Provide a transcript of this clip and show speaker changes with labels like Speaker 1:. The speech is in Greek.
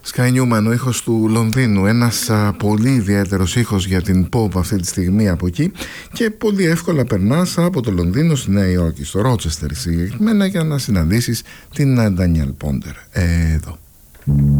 Speaker 1: Sky Newman, ο ήχος του Λονδίνου, ένας πολύ ιδιαίτερος ήχος για την pop αυτή τη στιγμή από εκεί, και πολύ εύκολα περνάς από το Λονδίνο στη Νέα Υόρκη, στο Ρότσεστερ συγκεκριμένα, για να συναντήσεις την Ντανιέλ Πόντερ εδώ.